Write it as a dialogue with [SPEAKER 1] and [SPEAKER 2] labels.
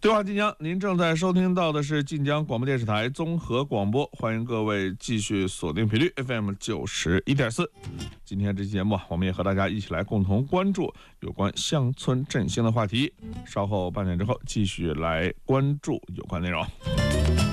[SPEAKER 1] 对话晋江，您正在收听到的是晋江广播电视台综合广播，欢迎各位继续锁定频率 FM 91.4。今天这期节目，我们也和大家一起来共同关注有关乡村振兴的话题。稍后半点之后，继续来关注有关内容。